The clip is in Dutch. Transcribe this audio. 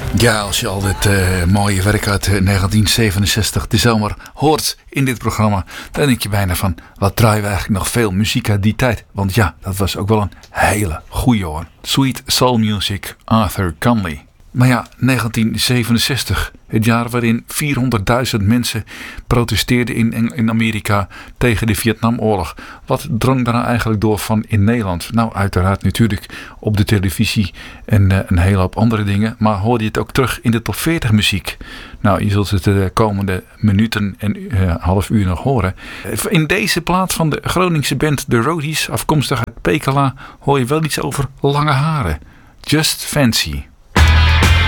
Ja, als je al dit mooie werk uit 1967, de zomer, hoort in dit programma, dan denk je bijna van, wat draaien we eigenlijk nog veel muziek uit die tijd? Want ja, dat was ook wel een hele goeie hoor. Sweet Soul Music, Arthur Conley. Maar ja, 1967, het jaar waarin 400.000 mensen protesteerden in Amerika tegen de Vietnamoorlog. Wat drong daar nou eigenlijk door van in Nederland? Nou, uiteraard natuurlijk op de televisie en een hele hoop andere dingen. Maar hoorde je het ook terug in de top 40 muziek? Nou, je zult het de komende minuten en half uur nog horen. In deze plaat van de Groningse band The Roadies, afkomstig uit Pekela, hoor je wel iets over lange haren. Just Fancy.